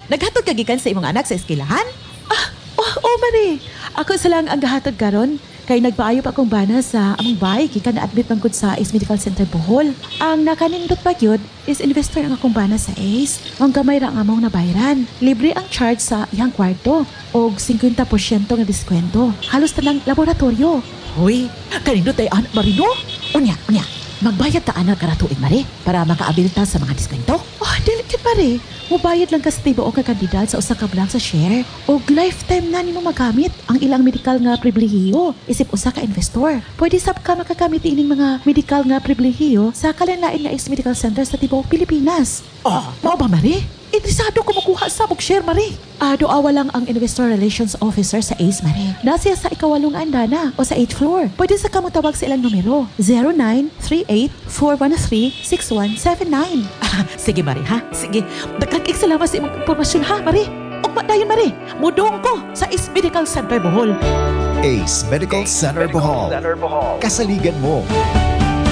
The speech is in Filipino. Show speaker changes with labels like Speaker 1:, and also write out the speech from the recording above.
Speaker 1: Naghatod ka gikan sa imong anak sa eskwelahan?
Speaker 2: Oh, Mari. Ako sa lang ang gahatod karon. Kay nagpaayo pa akong bana sa among bahay gikan na-admit man gud sa Ace Medical Center Bohol. Ang nakanindot pa gyud is investor ang akong bana sa Ace. Ang gamay ra nga among nabayaran. Libre ang charge sa iyang kwarto og 50% nga diskwento. Halos tanang laboratorio.
Speaker 1: Hoy, kanindot ay anak Marino? Unya. Magbayad ta anak karatuig Mari para makaabilta sa mga diskwento.
Speaker 2: Oh, delicate Mari. Mubayad lang ka sa tibuok ka kandidat sa usa ka block sa share og lifetime na nimo magamit ang ilang medical nga pribilehiyo isip usa ka investor. Pwede sab ka makagamit ining mga medical nga pribilehiyo sa kalanlain nga Ace Medical Center sa tibuok Pilipinas.
Speaker 1: Mao ba Mari?
Speaker 2: Interesado ko makuha sa share, Mari. Doawa lang ang Investor Relations Officer sa Ace, Mari. Nasiya sa ikawalong andana o sa 8th floor. Pwede sa kamutawag sa ilang numero. 0938-413-6179.
Speaker 1: Sige Mari ha, sige. Dagdag salamat sa imong impormasyon ha Mari. Ugma dayon Mari, mudong ko sa Ace Medical Center Bohol.
Speaker 3: Ace Medical Center Bohol. Kasaligan mo.